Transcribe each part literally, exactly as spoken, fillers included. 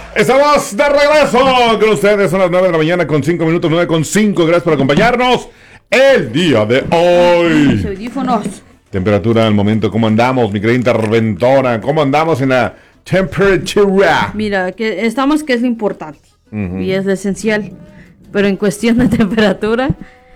Estamos de regreso con ustedes. Son las nueve de la mañana con cinco minutos, nueve con cinco. Gracias por acompañarnos el día de hoy. Audífonos. Temperatura al momento, ¿cómo andamos, mi querida interventora? ¿Cómo andamos en la temperatura? Mira, que estamos que es lo importante Uh-huh. y es lo esencial, pero en cuestión de temperatura,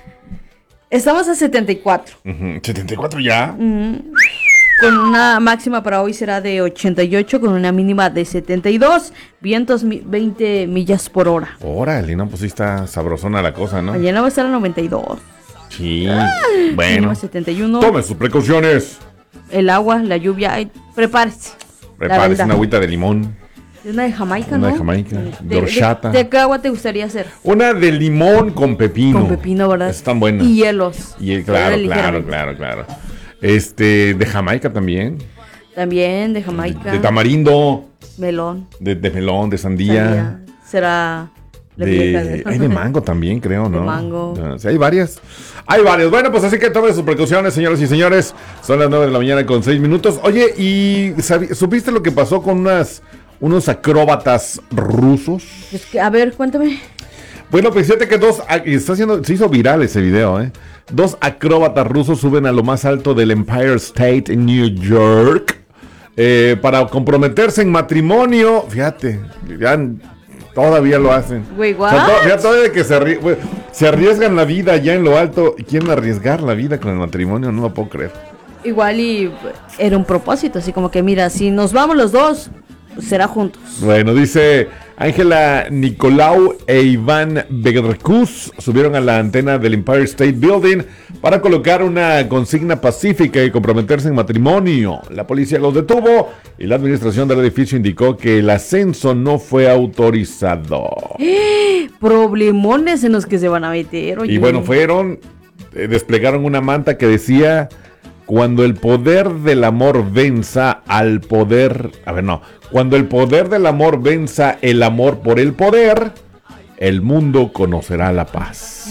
estamos a setenta y cuatro. Uh-huh. ¿setenta y cuatro ya? Uh-huh. Con una máxima para hoy será de ochenta y ocho, con una mínima de setenta y dos, vientos mi- veinte millas por hora. Órale, no, pues sí está sabrosona la cosa, ¿no? Mañana va a estar a noventa y dos. Sí, Mínima bueno. setenta y uno. Tome sus precauciones. El agua, la lluvia, ay, prepárese. Prepárese La una verdad. agüita de limón. Una de Jamaica, Una ¿no? de Jamaica, De, de horchata. de- ¿De qué agua te gustaría hacer? Una de limón con pepino. Con pepino, ¿verdad? Están buenas. Y hielos. Y el- claro, Ligeramente. claro, claro, claro. Este, de Jamaica también. También de Jamaica. De tamarindo. Melón. De, de melón, de sandía. Sandía. Será la vieja De, hay de mango también, creo, ¿no? De mango. Ah, sí, hay varias. Hay varias. Bueno, pues así que tomen sus precauciones, señoras y señores. Son las nueve de la mañana con seis minutos. Oye, ¿y sabi- supiste lo que pasó con unas, unos acróbatas rusos? Es que, a ver, cuéntame. Bueno, pues fíjate que dos, ah, y está haciendo, se hizo viral ese video, ¿eh? Dos acróbatas rusos suben a lo más alto del Empire State en New York eh, para comprometerse en matrimonio. Fíjate, ya todavía lo hacen. Güey, O sea, what? to- fíjate, todavía que se, arri- güey, se arriesgan la vida allá en lo alto. ¿Quieren arriesgar la vida con el matrimonio? No lo puedo creer. Igual y era un propósito, así como que mira, si nos vamos los dos, será juntos. Bueno, dice Ángela Nicolau e Iván Begercus subieron a la antena del Empire State Building para colocar una consigna pacífica y comprometerse en matrimonio. La policía los detuvo y la administración del edificio indicó que el ascenso no fue autorizado. Problemones en los que se van a meter, oye. Y bueno, fueron, eh, desplegaron una manta que decía: cuando el poder del amor venza al poder, a ver, no, cuando el poder del amor venza el amor por el poder, el mundo conocerá la paz.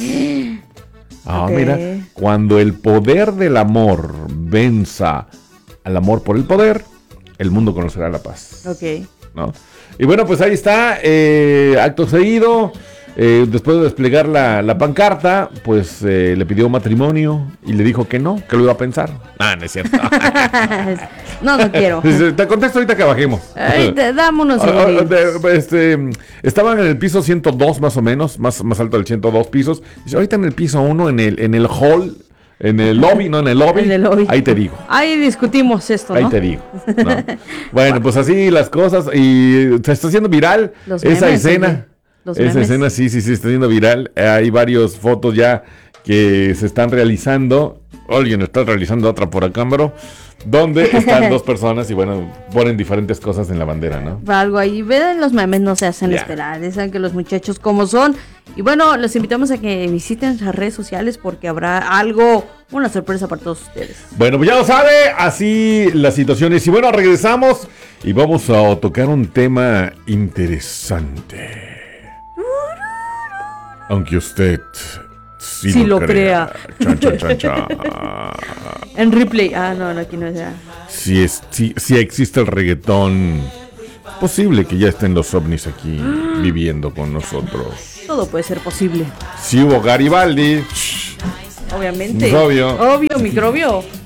Ah, Ok. mira, cuando el poder del amor venza al amor por el poder, el mundo conocerá la paz. Ok. ¿No? Y bueno, pues ahí está, eh, acto seguido, eh, después de desplegar la, la pancarta, pues eh, le pidió matrimonio y le dijo que no, que lo iba a pensar. Ah, no es cierto. No, no quiero. Te contesto ahorita que bajemos. Ay, te- dame unos Ah, ah, segunditos. de- este, estaban en el piso ciento dos más o menos, más, más alto del ciento dos pisos. Dice, ahorita en el piso uno, en el, en el hall, en el lobby, no en el lobby. En el lobby. Ahí te digo. Ahí discutimos esto, ¿no? Ahí te digo. ¿no? Bueno, pues así las cosas. Y se está haciendo viral Los esa memes, escena. oye. Los Esa memes. escena sí, sí, sí, está siendo viral. Hay varias fotos ya que se están realizando. Alguien está realizando otra por acá, bro. Donde están dos personas y bueno, ponen diferentes cosas en la bandera, ¿no? Algo ahí, ven, los memes no se hacen Ya. esperar, saben que los muchachos como son. Y bueno, los invitamos a que visiten las redes sociales porque habrá algo, una sorpresa para todos ustedes. Bueno, pues ya lo sabe, así las situaciones. Y bueno, regresamos y vamos a tocar un tema interesante. Aunque usted sí, Sí lo crea. Chan, chan, chan, chan. En replay, ah, no, no, aquí no es. ah. Si, es, si, si existe el reggaetón, es posible que ya estén los ovnis aquí viviendo con nosotros. Todo puede ser posible. Si hubo Garibaldi, Obviamente. Es obvio. Obvio, microbio.